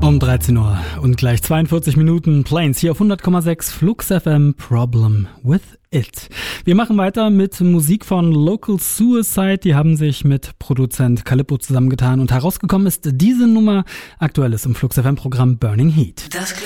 Um 13 Uhr und gleich 42 Minuten Plains hier auf 100,6 Flux FM Problem with It. Wir machen weiter mit Musik von Local Suicide. Die haben sich mit Produzent Calippo zusammengetan und herausgekommen ist diese Nummer. Aktuell ist im Flux FM Programm Burning Heat.